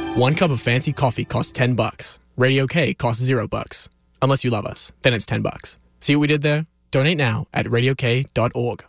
One cup of fancy coffee costs $10. Radio K costs $0. Unless you love us, then it's $10. See what we did there? Donate now at radiok.org.